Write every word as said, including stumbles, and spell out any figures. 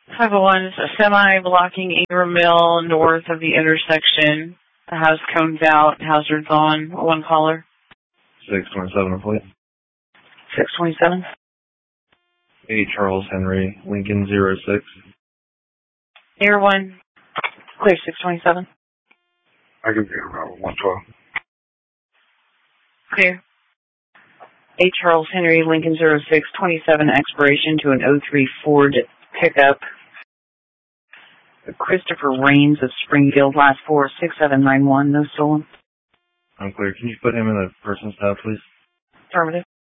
five oh one is a semi blocking Ingram Mill north of the intersection. The house cones out, hazards on. One caller. six twenty-seven, please. six twenty-seven. A. Charles Henry, Lincoln zero six. Air one. Clear six twenty-seven. I can be around one twelve. Clear. A. Charles Henry, Lincoln zero six, twenty-seven, expiration to an oh three Ford pickup. Christopher Raines of Springfield, last four, six seven nine one, no stolen. I'm clear. Can you put him in the person's tab, please? Affirmative.